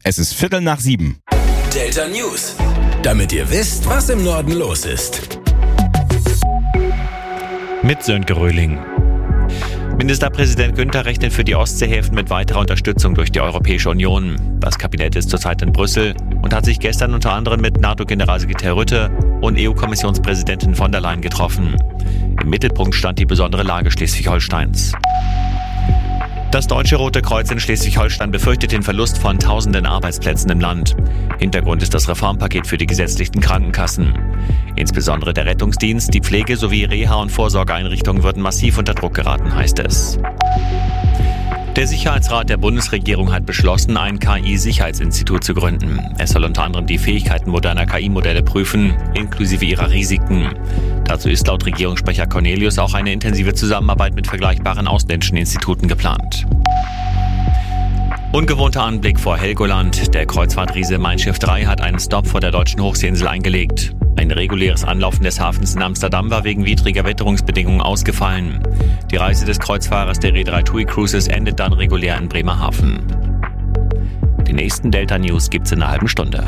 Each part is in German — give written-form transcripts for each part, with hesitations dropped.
Es ist 6:45. Delta News. Damit ihr wisst, was im Norden los ist. Mit Sönke Röhling. Ministerpräsident Günther rechnet für die Ostseehäfen mit weiterer Unterstützung durch die Europäische Union. Das Kabinett ist zurzeit in Brüssel und hat sich gestern unter anderem mit NATO-Generalsekretär Rutte und EU-Kommissionspräsidentin von der Leyen getroffen. Im Mittelpunkt stand die besondere Lage Schleswig-Holsteins. Das Deutsche Rote Kreuz in Schleswig-Holstein befürchtet den Verlust von tausenden Arbeitsplätzen im Land. Hintergrund ist das Reformpaket für die gesetzlichen Krankenkassen. Insbesondere der Rettungsdienst, die Pflege sowie Reha- und Vorsorgeeinrichtungen würden massiv unter Druck geraten, heißt es. Der Sicherheitsrat der Bundesregierung hat beschlossen, ein KI-Sicherheitsinstitut zu gründen. Es soll unter anderem die Fähigkeiten moderner KI-Modelle prüfen, inklusive ihrer Risiken. Dazu ist laut Regierungssprecher Cornelius auch eine intensive Zusammenarbeit mit vergleichbaren ausländischen Instituten geplant. Ungewohnter Anblick vor Helgoland. Der Kreuzfahrtriese Mein Schiff 3 hat einen Stopp vor der deutschen Hochseeinsel eingelegt. Ein reguläres Anlaufen des Hafens in Amsterdam war wegen widriger Witterungsbedingungen ausgefallen. Die Reise des Kreuzfahrers der Reederei TUI Cruises endet dann regulär in Bremerhaven. Die nächsten Delta News gibt's in einer halben Stunde.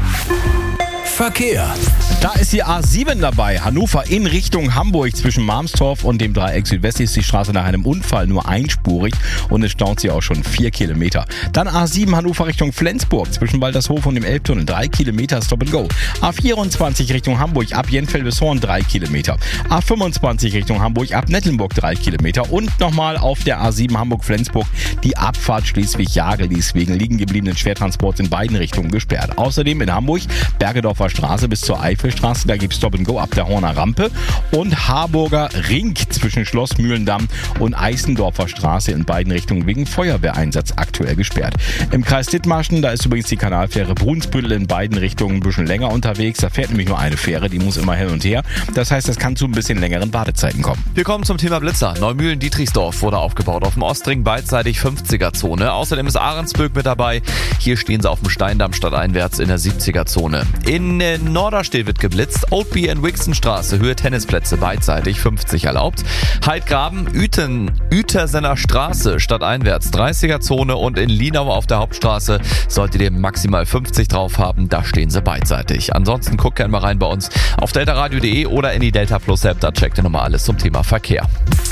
Verkehr. Da ist die A7 dabei. Hannover in Richtung Hamburg zwischen Marmstorf und dem Dreieck Südwest ist die Straße nach einem Unfall nur einspurig und es staut sich auch schon 4 Kilometer. Dann A7 Hannover Richtung Flensburg zwischen Waltershof und dem Elbtunnel 3 Kilometer Stop and Go. A24 Richtung Hamburg ab Jenfeld bis Horn 3 Kilometer. A25 Richtung Hamburg ab Nettelnburg 3 Kilometer und nochmal auf der A7 Hamburg-Flensburg die Abfahrt Schleswig-Jagel, die ist wegen liegen gebliebenen Schwertransports in beiden Richtungen gesperrt. Außerdem in Hamburg Bergedorfer Straße bis zur Eifelstraße, da gibt es Stop and Go ab der Horner Rampe und Harburger Ring zwischen Schloss Mühlendamm und Eisendorfer Straße in beiden Richtungen wegen Feuerwehreinsatz aktuell gesperrt. Im Kreis Dithmarschen, da ist übrigens die Kanalfähre Brunsbüttel in beiden Richtungen ein bisschen länger unterwegs. Da fährt nämlich nur eine Fähre, die muss immer hin und her. Das heißt, das kann zu ein bisschen längeren Wartezeiten kommen. Wir kommen zum Thema Blitzer. Neumühlen-Dietrichsdorf wurde aufgebaut auf dem Ostring beidseitig 50er-Zone. Außerdem ist Ahrensböck mit dabei. Hier stehen sie auf dem Steindamm stadteinwärts in der 70er-Zone. In Norderstedt wird geblitzt. Oldby and Wixenstraße, Höhe Tennisplätze beidseitig 50 erlaubt. Heidgraben, Uetersener Straße stadteinwärts 30er-Zone und in Lienau auf der Hauptstraße solltet ihr maximal 50 drauf haben. Da stehen sie beidseitig. Ansonsten guckt gerne mal rein bei uns auf deltaradio.de oder in die Delta Plus App. Da checkt ihr nochmal alles zum Thema Verkehr.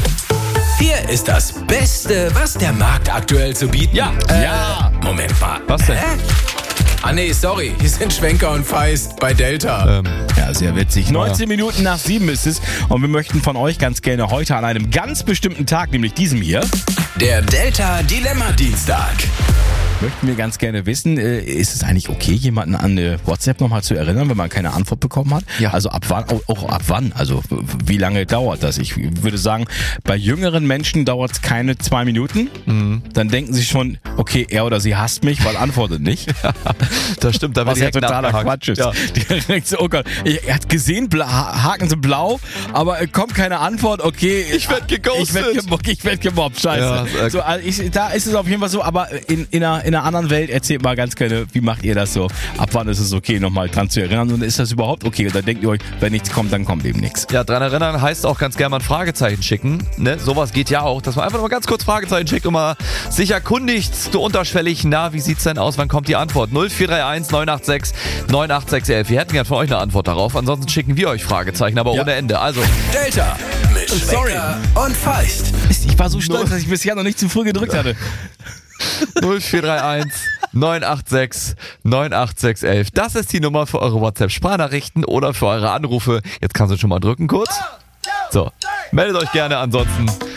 Hier ist das Beste, was der Markt aktuell zu bieten. Ja. Moment mal. Was denn? Ah nee, sorry, hier sind Schwenker und Feist bei Delta. Ja, sehr witzig. 19 Minuten nach 7 ist es und wir möchten von euch ganz gerne heute an einem ganz bestimmten Tag, nämlich diesem hier, Der Delta Dilemma Dienstag. möchten wir ganz gerne wissen, ist es eigentlich okay, jemanden an eine WhatsApp nochmal zu erinnern, wenn man keine Antwort bekommen hat? Ja. Also ab wann, auch ab wann? Also wie lange dauert das? Ich würde sagen, bei jüngeren Menschen dauert es keine 2 Minuten. Dann denken sie schon, okay, er oder sie hasst mich, weil antwortet nicht. Das stimmt, da Was wird ja direkt totaler nachgehakt. Quatsch ist. Ja. Direkt so, oh Gott, er hat gesehen, Haken sind blau, aber kommt keine Antwort, okay. Ich werd geghostet. Ich werd gemobbt, scheiße. Ja, so, also da ist es auf jeden Fall so, aber in einer anderen Welt, erzählt mal ganz gerne, wie macht ihr das so? Ab wann ist es okay, nochmal dran zu erinnern? Und ist das überhaupt okay? Und dann denkt ihr euch, wenn nichts kommt, dann kommt eben nichts. Ja, dran erinnern heißt auch ganz gerne mal ein Fragezeichen schicken. Ne? Sowas geht ja auch, dass man einfach noch mal ganz kurz Fragezeichen schickt und mal sich erkundigt, so unterschwellig, na, wie sieht's denn aus, wann kommt die Antwort? 0431 986 98611. Wir hätten gerne von euch eine Antwort darauf, ansonsten schicken wir euch Fragezeichen, aber ohne Ende. Also, Delta mit Schwenker und Feist. Ich war so stolz, dass ich bisher noch nicht zu früh gedrückt hatte. 0431 986 98611. Das ist die Nummer für eure WhatsApp-Sprachnachrichten oder für eure Anrufe. Jetzt kannst du schon mal drücken kurz. So, meldet euch gerne, ansonsten